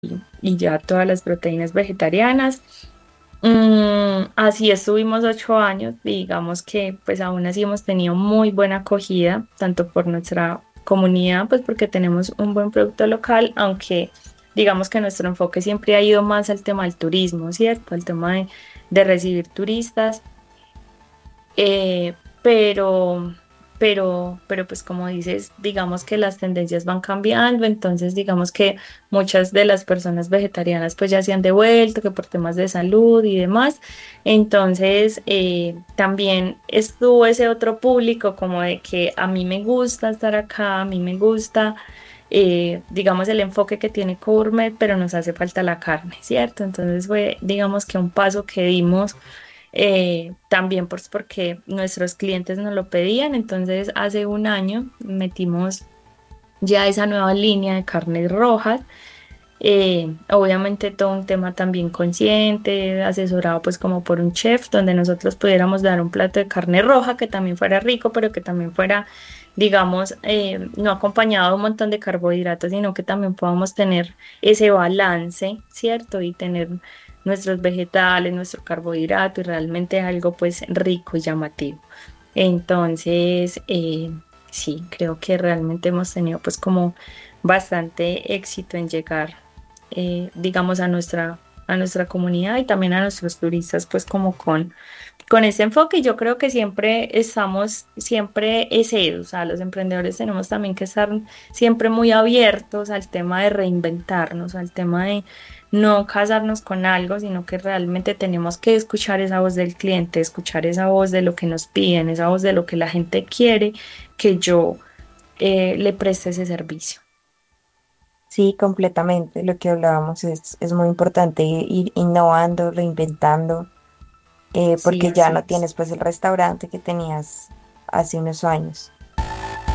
y ya todas las proteínas vegetarianas. Así estuvimos 8 años, digamos que pues aún así hemos tenido muy buena acogida, tanto por nuestra comunidad, pues porque tenemos un buen producto local, aunque digamos que nuestro enfoque siempre ha ido más al tema del turismo, ¿cierto? Al tema de recibir turistas. Eh, pero, pero pues como dices, digamos que las tendencias van cambiando, entonces digamos que muchas de las personas vegetarianas pues ya se han devuelto, que por temas de salud y demás. Entonces también estuvo ese otro público como de que a mí me gusta estar acá, a mí me gusta. Digamos el enfoque que tiene Gourmet, pero nos hace falta la carne, ¿cierto? Entonces fue, digamos que un paso que dimos también pues porque nuestros clientes nos lo pedían, entonces hace un año metimos ya esa nueva línea de carnes rojas, obviamente todo un tema también consciente, asesorado pues como por un chef, donde nosotros pudiéramos dar un plato de carne roja que también fuera rico, pero que también fuera, digamos, no acompañado de un montón de carbohidratos, sino que también podamos tener ese balance, ¿cierto? Y tener nuestros vegetales, nuestro carbohidrato y realmente algo pues rico y llamativo. Entonces, sí, creo que realmente hemos tenido pues como bastante éxito en llegar, digamos, a nuestra comunidad y también a nuestros turistas, pues como con ese enfoque. Yo creo que siempre estamos, siempre es eso, o sea, los emprendedores tenemos también que estar siempre muy abiertos al tema de reinventarnos, al tema de no casarnos con algo, sino que realmente tenemos que escuchar esa voz del cliente, escuchar esa voz de lo que nos piden, esa voz de lo que la gente quiere que yo le preste ese servicio. Sí, completamente. Lo que hablábamos es muy importante ir innovando, reinventando, Sí, porque ya así no es. tienes pues el restaurante que tenías hace unos años.